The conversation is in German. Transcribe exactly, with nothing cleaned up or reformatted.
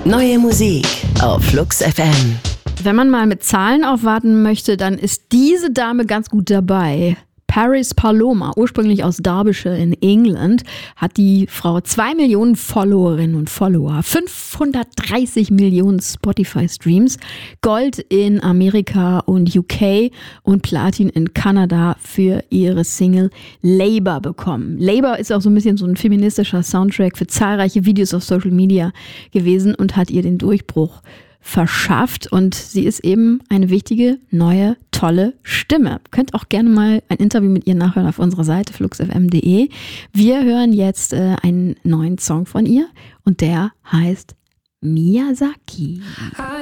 Neue Musik auf Flux F M. Wenn man mal mit Zahlen aufwarten möchte, dann ist diese Dame ganz gut dabei. Paris Paloma, ursprünglich aus Derbyshire in England, hat die Frau zwei Millionen Followerinnen und Follower, fünfhundertdreißig Millionen Spotify-Streams, Gold in Amerika und U K und Platin in Kanada für ihre Single Labour bekommen. Labour ist auch so ein bisschen so ein feministischer Soundtrack für zahlreiche Videos auf Social Media gewesen und hat ihr den Durchbruch verschafft, und sie ist eben eine wichtige, neue, tolle Stimme. Könnt auch gerne mal ein Interview mit ihr nachhören auf unserer Seite flux f m punkt de. Wir hören jetzt äh, einen neuen Song von ihr und der heißt Miyazaki.